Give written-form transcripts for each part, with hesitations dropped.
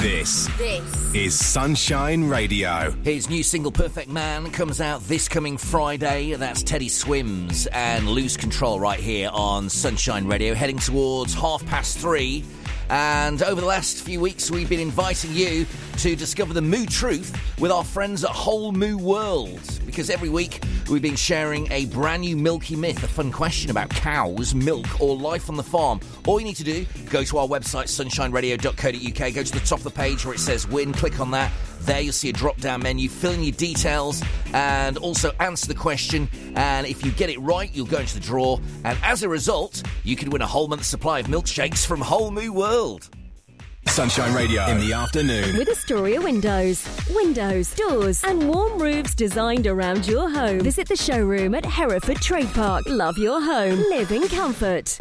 This is Sunshine Radio. His new single, Perfect Man, comes out this coming Friday. That's Teddy Swims and Lose Control right here on Sunshine Radio, heading towards 3:30. And over the last few weeks, we've been inviting you to discover the moo truth with our friends at Whole Moo World. Because every week, we've been sharing a brand new milky myth, a fun question about cows, milk, or life on the farm. All you need to do, go to our website, sunshineradio.co.uk, go to the top of the page where it says win, click on that. There you'll see a drop-down menu, fill in your details, and also answer the question. And if you get it right, you'll go into the draw. And as a result, you could win a whole month's supply of milkshakes from Whole Moo World. Sunshine Radio in the afternoon. With Astoria Windows, doors, and warm roofs designed around your home. Visit the showroom at Hereford Trade Park. Love your home. Live in comfort.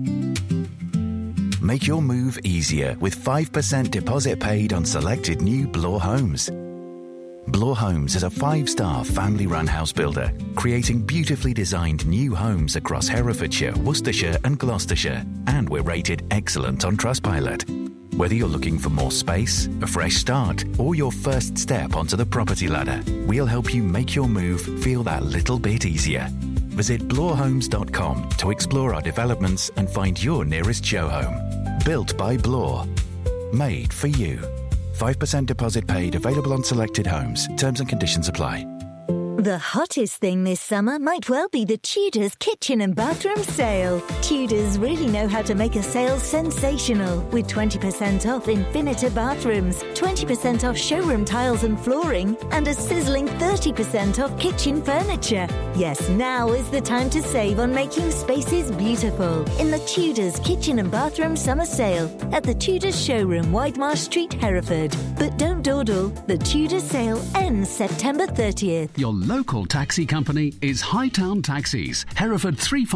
Make your move easier with 5% deposit paid on selected new Bloor homes. Bloor Homes is a 5-star family-run house builder, creating beautifully designed new homes across Herefordshire, Worcestershire and Gloucestershire, and we're rated excellent on Trustpilot. Whether you're looking for more space, a fresh start, or your first step onto the property ladder, we'll help you make your move feel that little bit easier. Visit bloorhomes.com to explore our developments and find your nearest show home. Built by Bloor. Made for you. 5% deposit paid, available on selected homes. Terms and conditions apply. The hottest thing this summer might well be the Tudors kitchen and bathroom sale. Tudors really know how to make a sale sensational, with 20% off Infinita bathrooms, 20% off showroom tiles and flooring, and a sizzling 30% off kitchen furniture. Yes, now is the time to save on making spaces beautiful in the Tudors kitchen and bathroom summer sale at the Tudors showroom, Widemarsh Street, Hereford. But don't dawdle, the Tudors sale ends September 30th. Your local taxi company is Hightown Taxis, Hereford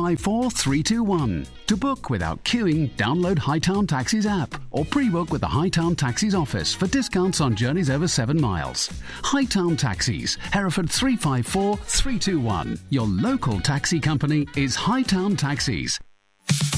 354321. To book without queuing, download Hightown Taxis app or pre-book with the Hightown Taxis office for discounts on journeys over 7 miles. Hightown Taxis, Hereford 354321. Your local taxi company is Hightown Taxis.